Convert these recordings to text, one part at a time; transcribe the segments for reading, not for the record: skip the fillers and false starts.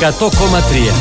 100,3.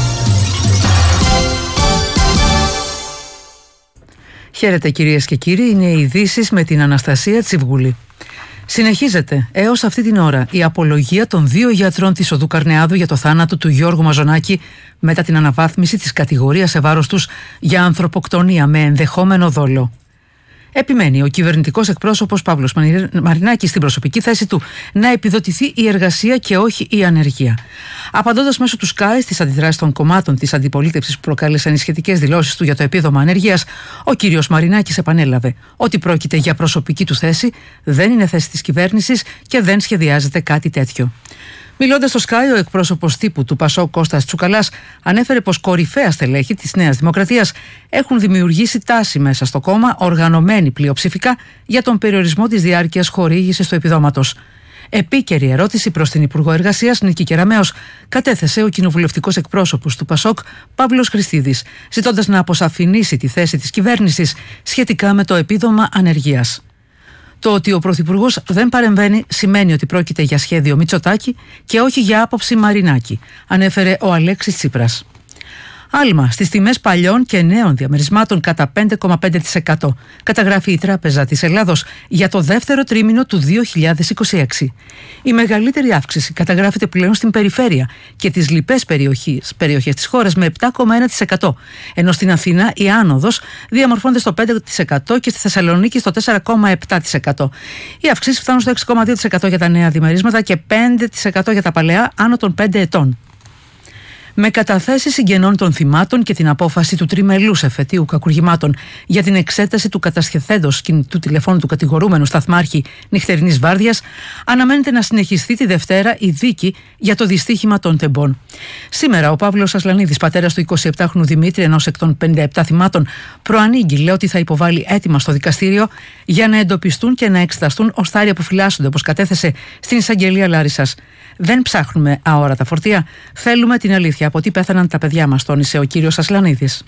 Χαίρετε κυρίες και κύριοι, είναι οι ειδήσεις με την Αναστασία Τσιβγούλη. Συνεχίζεται έως αυτή την ώρα η απολογία των 2 γιατρών της Οδού Καρνεάδου για το θάνατο του Γιώργου Μαζονάκη μετά την αναβάθμιση της κατηγορίας σε βάρος τους για ανθρωποκτονία με ενδεχόμενο δόλο. Επιμένει ο κυβερνητικός εκπρόσωπος Παύλος Μαρινάκης στην προσωπική θέση του να επιδοτηθεί η εργασία και όχι η ανεργία. Απαντώντας μέσω του Sky στις αντιδράσεις των κομμάτων της αντιπολίτευσης που προκάλεσαν οι σχετικές δηλώσεις του για το επίδομα ανεργίας, ο κύριος Μαρινάκης επανέλαβε ότι πρόκειται για προσωπική του θέση, δεν είναι θέση της κυβέρνησης και δεν σχεδιάζεται κάτι τέτοιο. Μιλώντας στο Sky, ο εκπρόσωπος τύπου του Πασόκ Κώστας Τσουκαλάς ανέφερε πως κορυφαία στελέχη της Νέας Δημοκρατίας έχουν δημιουργήσει τάση μέσα στο κόμμα, οργανωμένη πλειοψηφικά, για τον περιορισμό της διάρκειας χορήγησης του επιδόματος. Επίκαιρη ερώτηση προς την Υπουργό Εργασίας Νίκη Κεραμέως κατέθεσε ο κοινοβουλευτικός εκπρόσωπος του Πασόκ Παύλος Χριστίδης, ζητώντας να αποσαφηνίσει τη θέση της κυβέρνησης σχετικά με το επίδομα ανεργίας. Το ότι ο Πρωθυπουργός δεν παρεμβαίνει σημαίνει ότι πρόκειται για σχέδιο Μητσοτάκη και όχι για άποψη Μαρινάκη, ανέφερε ο Αλέξης Τσίπρας. Άλμα στις τιμές παλιών και νέων διαμερισμάτων κατά 5,5%, καταγράφει η Τράπεζα της Ελλάδος για το δεύτερο τρίμηνο του 2026. Η μεγαλύτερη αύξηση καταγράφεται πλέον στην περιφέρεια και τις λοιπές περιοχές της χώρας με 7,1%, ενώ στην Αθήνα η άνοδος διαμορφώνεται στο 5% και στη Θεσσαλονίκη στο 4,7%. Οι αυξήσεις φτάνουν στο 6,2% για τα νέα διαμερίσματα και 5% για τα παλαιά άνω των 5 ετών. Με καταθέσεις συγγενών των θυμάτων και την απόφαση του τριμελούς εφετείου κακουργημάτων για την εξέταση του κατασχεθέντος κινητού τηλεφώνου του κατηγορούμενου σταθμάρχη νυχτερινής βάρδιας, αναμένεται να συνεχιστεί τη Δευτέρα η δίκη για το δυστύχημα των τεμπών. Σήμερα ο Παύλος Ασλανίδης, πατέρας του 27χρονου Δημήτρη, ενός εκ των 57 θυμάτων, προανήγγειλε ότι θα υποβάλει αίτημα στο δικαστήριο για να εντοπιστούν και να εξεταστούν οστάρια που φυλάσσονται, όπως κατέθεσε στην εισαγγελία Λάρισσας. Δεν ψάχνουμε αόρατα φορτία, θέλουμε την αλήθεια από τι πέθαναν τα παιδιά μας, τόνισε ο κύριος Ασλανίδης.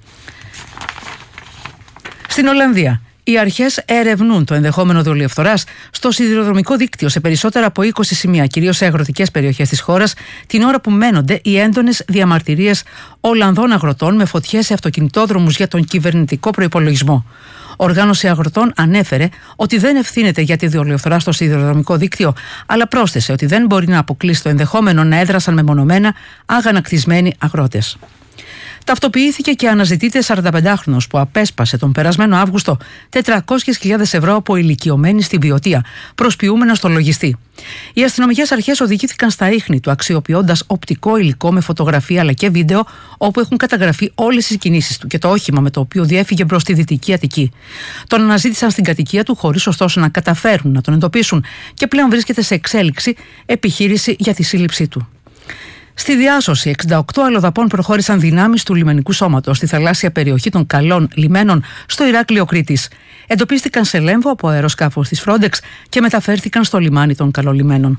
Στην Ολλανδία, οι αρχές ερευνούν το ενδεχόμενο δολιοφθοράς στο σιδηροδρομικό δίκτυο σε περισσότερα από 20 σημεία, κυρίως σε αγροτικές περιοχές της χώρας, την ώρα που μένονται οι έντονες διαμαρτυρίες Ολλανδών αγροτών με φωτιές σε αυτοκινητόδρομους για τον κυβερνητικό προϋπολογισμό. Οργάνωση Αγροτών ανέφερε ότι δεν ευθύνεται για τη δολιοφθορά στο σιδηροδρομικό δίκτυο, αλλά πρόσθεσε ότι δεν μπορεί να αποκλείσει το ενδεχόμενο να έδρασαν μεμονωμένα αγανακτισμένοι αγρότες. Ταυτοποιήθηκε και αναζητείται 45χρονος που απέσπασε τον περασμένο Αύγουστο 400.000 ευρώ από ηλικιωμένη στη Βιωτία, προσποιούμενα στο λογιστή. Οι αστυνομικές αρχές οδηγήθηκαν στα ίχνη του, αξιοποιώντας οπτικό υλικό με φωτογραφία αλλά και βίντεο, όπου έχουν καταγραφεί όλες οι κινήσεις του και το όχημα με το οποίο διέφυγε προς τη Δυτική Αττική. Τον αναζήτησαν στην κατοικία του, χωρίς ωστόσο να καταφέρουν να τον εντοπίσουν, και πλέον βρίσκεται σε εξέλιξη επιχείρηση για τη σύλληψή του. Στη διάσωση, 68 αλλοδαπών προχώρησαν δυνάμεις του λιμενικού σώματος στη θαλάσσια περιοχή των Καλών Λιμένων στο Ηράκλειο Κρήτης. Εντοπίστηκαν σε Λέμβο από αεροσκάφος της Frontex και μεταφέρθηκαν στο λιμάνι των Καλών Λιμένων.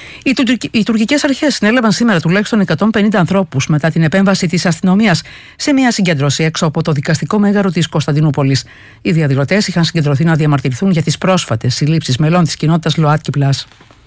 Οι τουρκικές αρχές συνέλαβαν σήμερα τουλάχιστον 150 ανθρώπους μετά την επέμβαση της αστυνομίας σε μια συγκέντρωση έξω από το δικαστικό μέγαρο της Κωνσταντινούπολης. Οι διαδηλωτές είχαν συγκεντρωθεί να διαμαρτυρηθούν για τις πρόσφατες συλλήψεις μελών της κοινότητας ΛΟΑΤΚΙ Πλάς.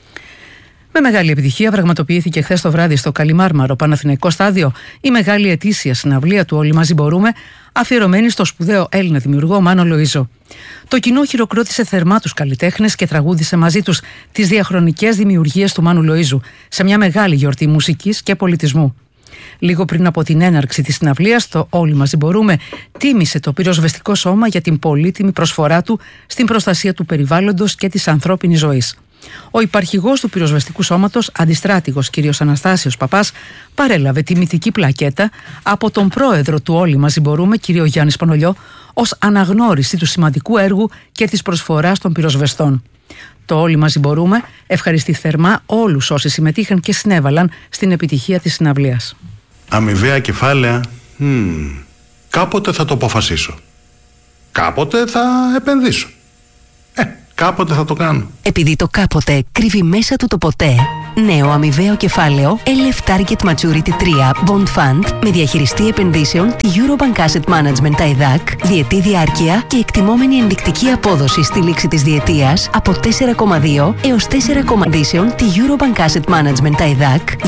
Με μεγάλη επιτυχία πραγματοποιήθηκε χθες το βράδυ στο Καλιμάρμαρο Παναθηναϊκό Στάδιο η μεγάλη ετήσια συναυλία του Όλοι Μαζί Μπορούμε, αφιερωμένη στο σπουδαίο Έλληνα δημιουργό Μάνο Λοΐζο. Το κοινό χειροκρότησε θερμά τους καλλιτέχνες και τραγούδισε μαζί τους τις διαχρονικές δημιουργίες του Μάνου Λοΐζου σε μια μεγάλη γιορτή μουσικής και πολιτισμού. Λίγο πριν από την έναρξη της συναυλίας, το Όλοι Μαζί Μπορούμε τίμησε το πυροσβεστικό σώμα για την πολύτιμη προσφορά του στην προστασία του περιβάλλοντος και της ανθρώπινης ζωής. Ο υπαρχηγός του πυροσβεστικού σώματος, αντιστράτηγος κ. Αναστάσιος Παπάς, παρέλαβε τη μυθική πλακέτα από τον πρόεδρο του Όλοι Μαζί Μπορούμε, κ. Γιάννη Σπανολιό, ως αναγνώριση του σημαντικού έργου και της προσφοράς των πυροσβεστών. Το Όλοι Μαζί Μπορούμε ευχαριστεί θερμά όλους όσοι συμμετείχαν και συνέβαλαν στην επιτυχία της συναυλίας. Αμοιβαία κεφάλαια, κάποτε θα το αποφασίσω. Κάποτε θα επενδύσω. Κάποτε θα το κάνω. Επειδή το κάποτε κρύβει μέσα του το ποτέ, νέο αμοιβαίο κεφάλαιο LF Target Maturity 3 Bond Fund με διαχειριστή επενδύσεων τη Eurobank Asset Management TAIDAC, διετή διάρκεια και εκτιμόμενη ενδεικτική απόδοση στη λήξη της διετίας από 4,2 έως 4,2 τη Eurobank Asset Management TAIDAC